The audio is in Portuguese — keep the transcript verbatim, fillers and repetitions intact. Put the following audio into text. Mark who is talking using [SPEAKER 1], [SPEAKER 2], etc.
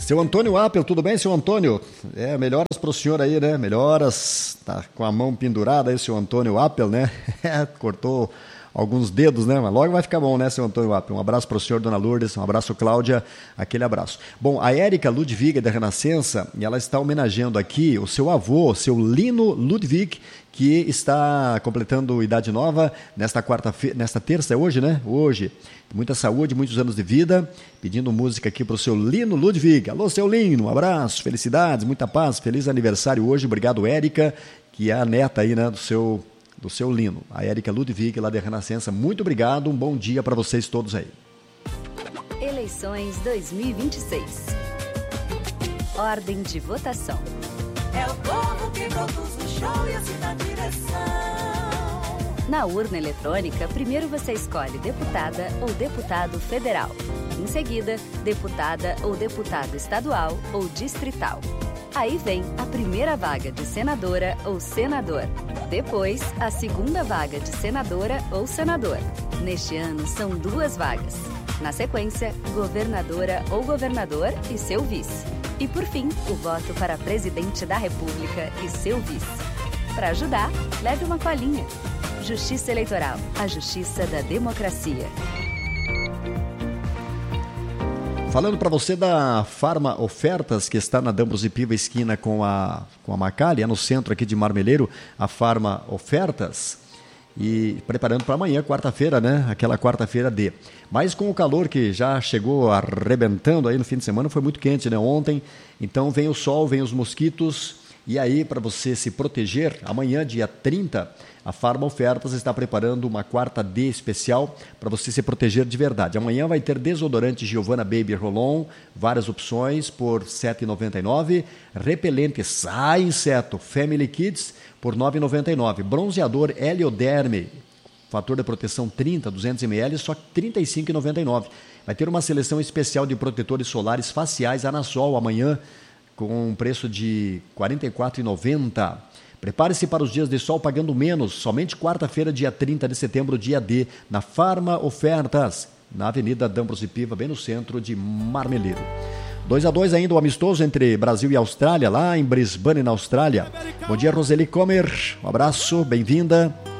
[SPEAKER 1] Seu Antônio Appel, tudo bem, seu Antônio? É, melhoras para o senhor aí, né? Melhoras, tá com a mão pendurada aí, seu Antônio Appel, né? Cortou alguns dedos, né? Mas logo vai ficar bom, né, seu Antônio Appel? Um abraço para o senhor, dona Lourdes, um abraço, Cláudia, aquele abraço. Bom, a Érica Ludwig da Renascença, ela está homenageando aqui o seu avô, seu Lino Ludwig, que está completando idade nova nesta quarta-feira, nesta terça, é hoje, né? Hoje. Muita saúde, muitos anos de vida. Pedindo música aqui para o seu Lino Ludwig. Alô, seu Lino, um abraço, felicidades, muita paz, feliz aniversário hoje. Obrigado, Érica, que é a neta aí, né, do seu, do seu Lino. A Érica Ludwig, lá da Renascença. Muito obrigado, um bom dia para vocês todos aí.
[SPEAKER 2] Eleições dois mil e vinte e seis. Ordem de votação.
[SPEAKER 3] É o povo que produz o show e assim na direção.
[SPEAKER 2] Na urna eletrônica, primeiro você escolhe deputada ou deputado federal. Em seguida, deputada ou deputado estadual ou distrital. Aí vem a primeira vaga de senadora ou senador. Depois, a segunda vaga de senadora ou senador. Neste ano, são duas vagas. Na sequência, governadora ou governador e seu vice. E, por fim, o voto para presidente da República e seu vice. Para ajudar, leve uma colinha. Justiça Eleitoral, a justiça da democracia.
[SPEAKER 1] Falando para você da Farma Ofertas, que está na D'Ambrosio Piva, esquina com a, com a Macalli, é no centro aqui de Marmeleiro, a Farma Ofertas. E preparando para amanhã, quarta-feira, né? Aquela quarta-feira de. Mas com o calor que já chegou arrebentando aí no fim de semana, foi muito quente, né? Ontem. Então vem o sol, vem os mosquitos. E aí, para você se proteger, amanhã, dia trinta, a Farma Ofertas está preparando uma quarta D especial para você se proteger de verdade. Amanhã vai ter desodorante Giovanna Baby Roll-On, várias opções por sete reais e noventa e nove centavos. Repelente Sai Inseto Family Kids por nove reais e noventa e nove centavos. Bronzeador Helioderme, fator de proteção trinta, duzentos mililitros, só trinta e cinco reais e noventa e nove centavos. Vai ter uma seleção especial de protetores solares faciais Anasol amanhã, com um preço de quarenta e quatro reais e noventa centavos. Prepare-se para os dias de sol pagando menos. Somente quarta-feira, dia trinta de setembro, dia D, na Farma Ofertas, na Avenida D'Ambrosio Piva, bem no centro de Marmeleiro. dois a dois ainda o amistoso entre Brasil e Austrália, lá em Brisbane, na Austrália. Bom dia, Roseli Comer. Um abraço, bem-vinda.